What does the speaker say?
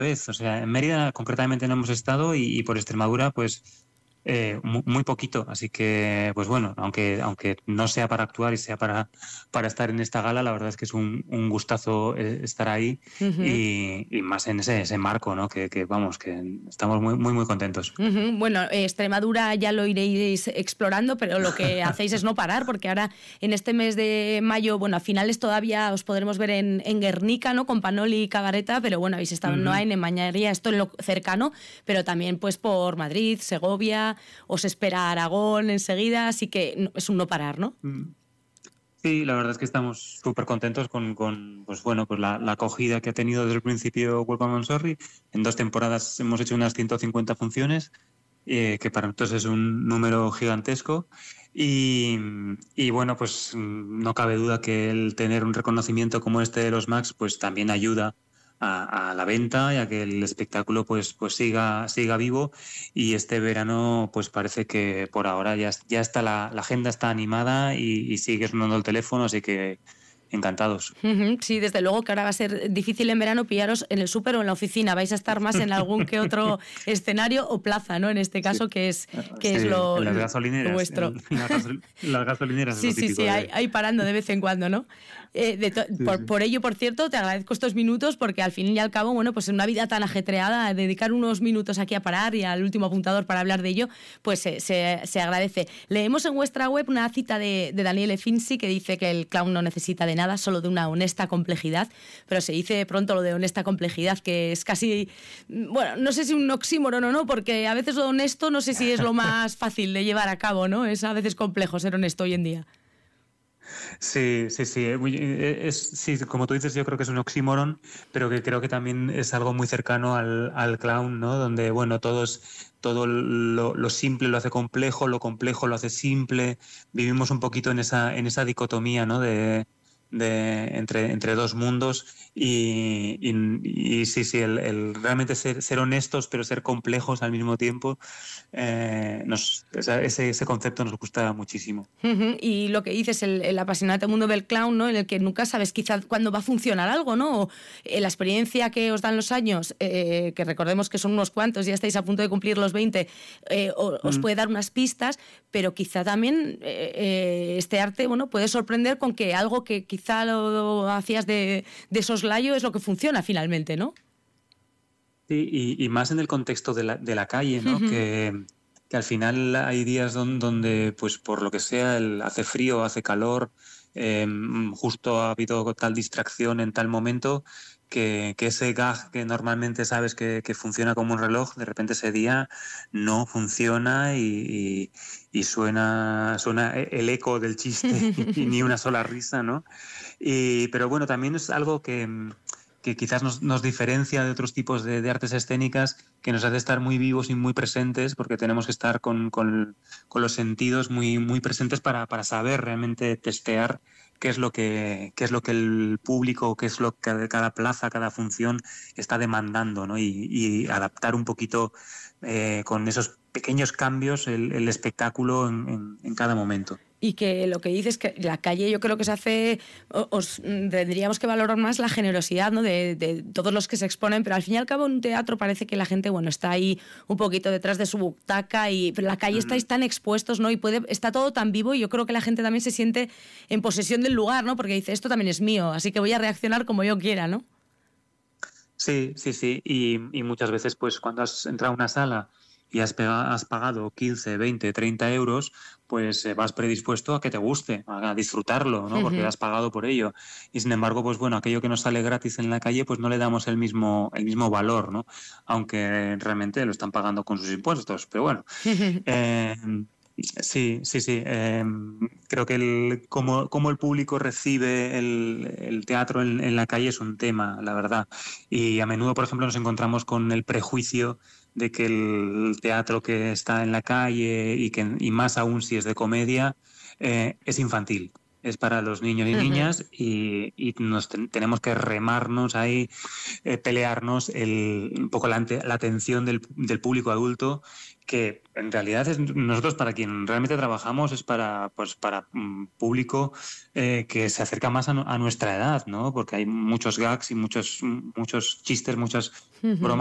vez. O sea, en Mérida concretamente no hemos estado y por Extremadura, pues muy poquito. Así que, pues bueno, aunque no sea para actuar y sea para estar en esta gala, la verdad es que es un gustazo estar ahí y más en ese marco, ¿no? Que vamos, que estamos muy contentos. Bueno, Extremadura ya lo iréis explorando, pero lo que hacéis es no parar, porque ahora en este mes de mayo, bueno, a finales todavía os podremos ver en Guernica, ¿no? Con Panoli y Cabareta, pero bueno, habéis estado en Noain, en Mañaría, esto en lo cercano, pero también pues por Madrid, Segovia, os espera Aragón enseguida, así que es un no parar, ¿no? Sí, la verdad es que estamos súper contentos con pues bueno, pues la acogida que ha tenido desde el principio Welcome I'm Sorry. En 2 temporadas hemos hecho unas 150 funciones, que para nosotros es un número gigantesco. Y bueno, pues no cabe duda que el tener un reconocimiento como este de los Max, pues también ayuda a la venta y a que el espectáculo pues siga vivo. Y este verano pues parece que por ahora ya está la agenda está animada y sigue sonando el teléfono, así que encantados. Sí, desde luego que ahora va a ser difícil en verano pillaros en el súper o en la oficina. Vais a estar más en algún que otro escenario o plaza, ¿no? En este caso, sí, que es lo, en las gasolineras, vuestro. Las gasolineras sí, es lo típico. Sí, ahí parando de vez en cuando, ¿no? Por ello, por cierto, te agradezco estos minutos porque al fin y al cabo, bueno, pues en una vida tan ajetreada, dedicar unos minutos aquí a parar y al último apuntador para hablar de ello, pues se agradece. Leemos en vuestra web una cita de Daniele Finzi que dice que el clown no necesita de nada, solo de una honesta complejidad, pero se dice pronto lo de honesta complejidad, que es casi, bueno, no sé si un oxímoron o no, porque a veces lo honesto no sé si es lo más fácil de llevar a cabo, ¿no? Es a veces complejo ser honesto hoy en día. Sí, como tú dices, yo creo que es un oxímoron, pero que creo que también es algo muy cercano al clown, ¿no? Donde, bueno, todo lo simple lo hace complejo, lo complejo lo hace simple. Vivimos un poquito en esa dicotomía, ¿no? Entre dos mundos y sí, el realmente ser honestos pero ser complejos al mismo tiempo, ese concepto nos gusta muchísimo. Y lo que dices, el apasionante mundo del clown, ¿no? En el que nunca sabes quizás cuándo va a funcionar algo, ¿no? O, la experiencia que os dan los años, que recordemos que son unos cuantos, ya estáis a punto de cumplir los 20, os puede dar unas pistas, pero quizá también este arte, bueno, puede sorprender con que algo que quizá lo hacías de soslayo es lo que funciona finalmente, ¿no? Sí, y más en el contexto de la calle, ¿no? Que al final hay días donde, pues por lo que sea, hace frío, hace calor, justo ha habido tal distracción en tal momento que ese gag que normalmente sabes que funciona como un reloj, de repente ese día no funciona y suena el eco del chiste y ni una sola risa, ¿no? Pero bueno, también es algo que quizás nos diferencia de otros tipos de artes escénicas, que nos hace estar muy vivos y muy presentes, porque tenemos que estar con los sentidos muy presentes para saber realmente testear qué es lo que el público, qué es lo que cada plaza, cada función está demandando, ¿no? Y adaptar un poquito con esos pequeños cambios el espectáculo en cada momento. Y que lo que dices que la calle, yo creo que se hace, tendríamos que valorar más la generosidad, ¿no? de todos los que se exponen, pero al fin y al cabo en un teatro parece que la gente, bueno, está ahí un poquito detrás de su butaca, pero la calle estáis tan expuestos, ¿no? Y está todo tan vivo, y yo creo que la gente también se siente en posesión del lugar, ¿no? Porque dice, esto también es mío, así que voy a reaccionar como yo quiera, ¿no? Sí, y muchas veces pues cuando has entrado a una sala y has pagado 15, 20, 30 euros, pues vas predispuesto a que te guste, a disfrutarlo, ¿no? Porque has pagado por ello. Y sin embargo, pues bueno, aquello que nos sale gratis en la calle, pues no le damos el mismo valor, ¿no? Aunque realmente lo están pagando con sus impuestos, pero bueno. Sí. Creo que cómo el público recibe el teatro en la calle es un tema, la verdad. Y a menudo, por ejemplo, nos encontramos con el prejuicio de que el teatro que está en la calle y más aún si es de comedia, es infantil. es para los niños y niñas y nos tenemos que remarnos ahí, pelearnos un poco la atención del público adulto, que en realidad nosotros para quien realmente trabajamos es para público que se acerca más a nuestra edad, ¿no? Porque hay muchos gags y muchos chistes, muchas bromas